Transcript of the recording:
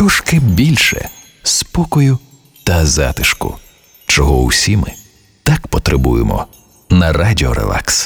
трошки більше спокою та затишку, чого усі ми так потребуємо на Радіо Релакс.